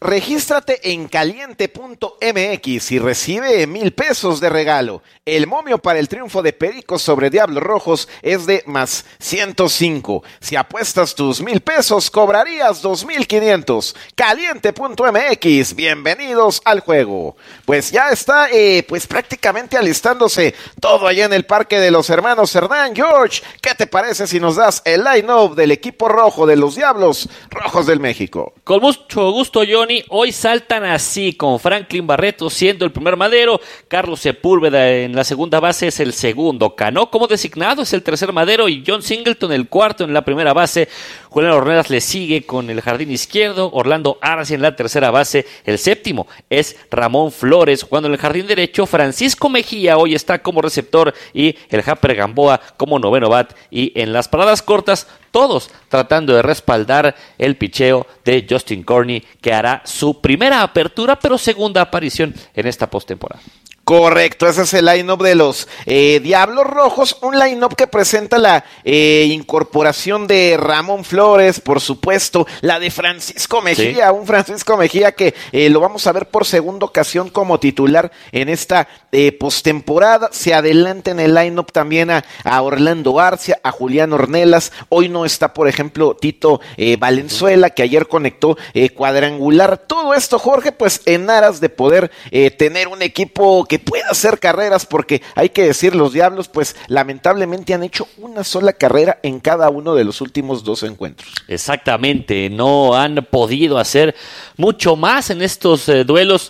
regístrate en caliente.mx y recibe 1,000 pesos de regalo. El momio para el triunfo de Pericos sobre Diablos Rojos es de más 105. Si apuestas tus 1,000 pesos, cobrarías 2,500. Caliente.mx, bienvenidos al juego. Pues ya está, pues prácticamente alistándose todo allá en el Parque de los Hermanos Hernán. George, ¿qué te parece si nos das el line-up del equipo rojo de los Diablos Rojos del México? Con mucho gusto, Johnny. Hoy saltan así, con Franklin Barreto siendo el primer madero, Carlos Sepúlveda en la segunda base es el segundo, Cano como designado es el tercer madero y John Singleton el cuarto en la primera base. Julián Ornelas le sigue con el jardín izquierdo, Orlando Arcia en la tercera base, el séptimo es Ramón Flores, jugando en el jardín derecho, Francisco Mejía hoy está como receptor y el Japper Gamboa como noveno bat, y en las paradas cortas todos tratando de respaldar el picheo de Justin Corney, que hará su primera apertura pero segunda aparición en esta postemporada. Correcto, ese es el line-up de los Diablos Rojos, un line-up que presenta la incorporación de Ramón Flores, por supuesto, la de Francisco Mejía, sí. Un Francisco Mejía que lo vamos a ver por segunda ocasión como titular en esta postemporada. Se adelanta en el line-up también a Orlando Arcia, a Julián Ornelas. Hoy no está, por ejemplo, Tito Valenzuela, que ayer conectó cuadrangular. Todo esto, Jorge, pues en aras de poder tener un equipo que pueda hacer carreras, porque hay que decir, los Diablos pues lamentablemente han hecho una sola carrera en cada uno de los últimos 2 encuentros. Exactamente, no han podido hacer mucho más en estos duelos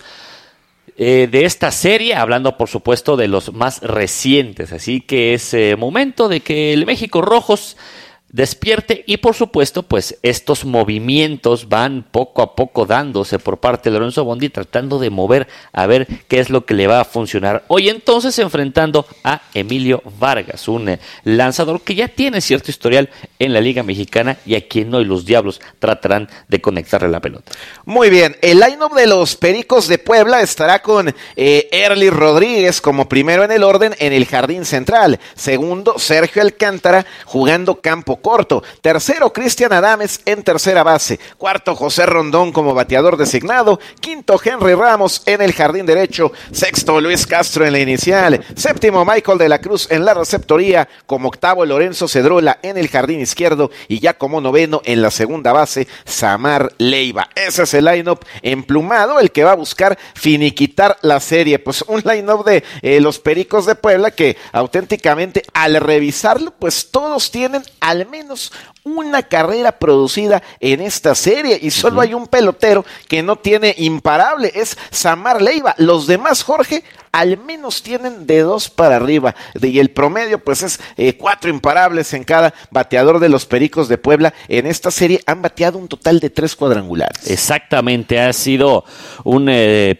de esta serie, hablando por supuesto de los más recientes, así que es momento de que el México Rojos despierte y por supuesto pues estos movimientos van poco a poco dándose por parte de Lorenzo Bondi, tratando de mover a ver qué es lo que le va a funcionar hoy, entonces enfrentando a Emilio Vargas, un lanzador que ya tiene cierto historial en la Liga Mexicana y a quien hoy los Diablos tratarán de conectarle la pelota. Muy bien, el line-up de los Pericos de Puebla estará con Erly Rodríguez como primero en el orden en el jardín central, segundo Sergio Alcántara jugando campo corto, tercero Cristian Adames en tercera base, cuarto José Rondón como bateador designado, quinto Henry Ramos en el jardín derecho, sexto Luis Castro en la inicial, séptimo Michael de la Cruz en la receptoría, como octavo Lorenzo Cedrola en el jardín izquierdo y ya como noveno en la segunda base Samar Leiva. Ese es el line-up emplumado, el que va a buscar finiquitar la serie. Pues un line-up de los Pericos de Puebla que auténticamente al revisarlo pues todos tienen al menos una carrera producida en esta serie y solo hay un pelotero que no tiene imparable, es Samar Leiva. Los demás, Jorge, al menos tienen de 2 para arriba y el promedio pues es 4 imparables en cada bateador de los Pericos de Puebla. En esta serie han bateado un total de 3 cuadrangulares. Exactamente, ha sido un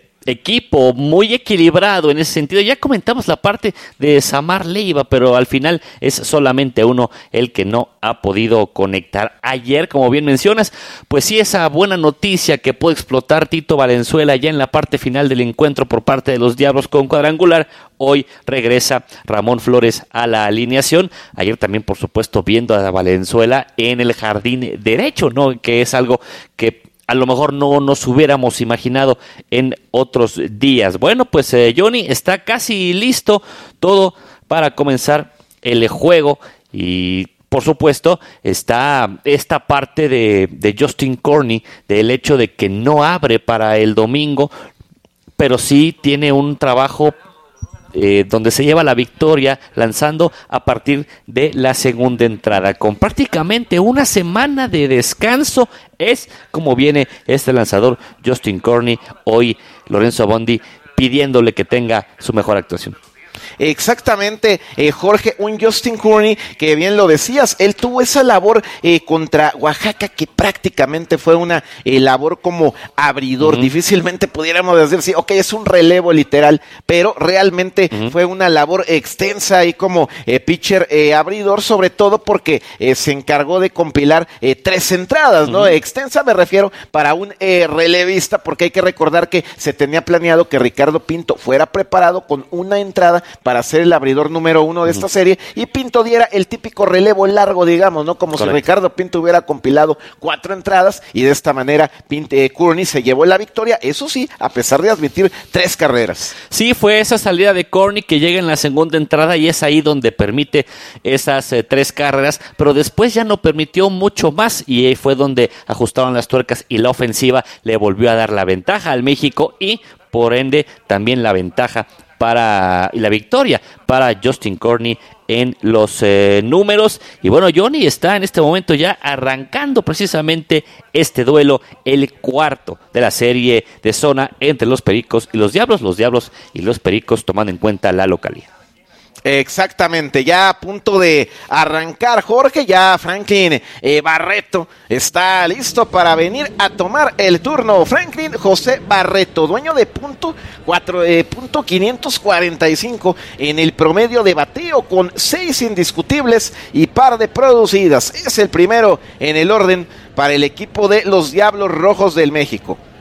equipo muy equilibrado en ese sentido. Ya comentamos la parte de Samar Leiva, pero al final es solamente uno el que no ha podido conectar. Ayer, como bien mencionas, pues sí, esa buena noticia que puede explotar Tito Valenzuela ya en la parte final del encuentro por parte de los Diablos con cuadrangular. Hoy regresa Ramón Flores a la alineación. Ayer también, por supuesto, viendo a Valenzuela en el jardín derecho, ¿no? Que es algo que a lo mejor no nos hubiéramos imaginado en otros días. Bueno, pues Johnny, está casi listo todo para comenzar el juego y por supuesto está esta parte de Justin Corney, del hecho de que no abre para el domingo, pero sí tiene un trabajo donde se lleva la victoria lanzando a partir de la segunda entrada. Con prácticamente una semana de descanso es como viene este lanzador Justin Corney. Hoy Lorenzo Bondi pidiéndole que tenga su mejor actuación. Exactamente, Jorge, un Justin Corney que bien lo decías, él tuvo esa labor contra Oaxaca que prácticamente fue una labor como abridor. Difícilmente pudiéramos decir, sí, ok, es un relevo literal, pero realmente fue una labor extensa y como pitcher abridor, sobre todo porque se encargó de compilar 3 entradas, ¿no? Extensa me refiero para un relevista, porque hay que recordar que se tenía planeado que Ricardo Pinto fuera preparado con una entrada para ser el abridor número 1 de esta serie, y Pinto diera el típico relevo largo, digamos, ¿no? Como Correcto. si Ricardo Pinto hubiera compilado 4 entradas, y de esta manera Courtney se llevó la victoria, eso sí, a pesar de admitir 3 carreras. Sí, fue esa salida de Courtney que llega en la segunda entrada y es ahí donde permite esas 3 carreras, pero después ya no permitió mucho más y ahí fue donde ajustaron las tuercas y la ofensiva le volvió a dar la ventaja al México y por ende también la ventaja y la victoria para Justin Courtney en los números. Y bueno, Johnny está en este momento ya arrancando precisamente este duelo, el cuarto de la serie de zona entre los Pericos y los Diablos y los Pericos, tomando en cuenta la localidad. Exactamente, ya a punto de arrancar, Jorge, ya Franklin Barreto está listo para venir a tomar el turno. Franklin José Barreto, dueño de punto 545 en el promedio de bateo, con 6 indiscutibles y par de producidas. Es el primero en el orden para el equipo de los Diablos Rojos del México.